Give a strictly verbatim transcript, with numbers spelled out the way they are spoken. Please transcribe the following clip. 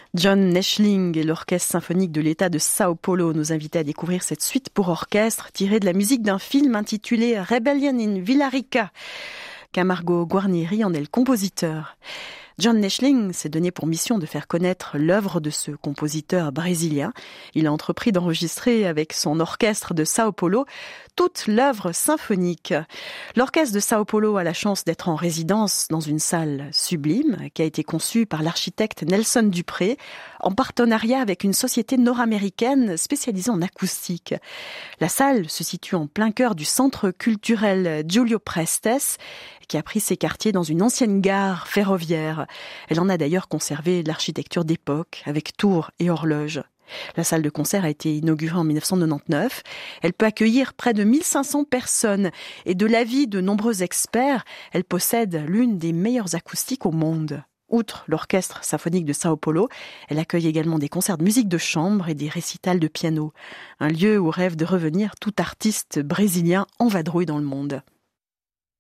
John Neschling et l'Orchestre symphonique de l'État de Sao Paulo nous invitaient à découvrir cette suite pour orchestre tirée de la musique d'un film intitulé Rebellion in Villarica. Camargo Guarnieri en est le compositeur. John Neschling s'est donné pour mission de faire connaître l'œuvre de ce compositeur brésilien. Il a entrepris d'enregistrer avec son orchestre de Sao Paulo toute l'œuvre symphonique. L'orchestre de Sao Paulo a la chance d'être en résidence dans une salle sublime qui a été conçue par l'architecte Nelson Dupré en partenariat avec une société nord-américaine spécialisée en acoustique. La salle se situe en plein cœur du centre culturel Júlio Prestes, qui a pris ses quartiers dans une ancienne gare ferroviaire. Elle en a d'ailleurs conservé l'architecture d'époque, avec tours et horloges. La salle de concert a été inaugurée en dix-neuf cent quatre-vingt-dix-neuf. Elle peut accueillir près de mille cinq cents personnes et de l'avis de nombreux experts, elle possède l'une des meilleures acoustiques au monde. Outre l'Orchestre symphonique de Sao Paulo, elle accueille également des concerts de musique de chambre et des récitals de piano. Un lieu où rêve de revenir tout artiste brésilien en vadrouille dans le monde.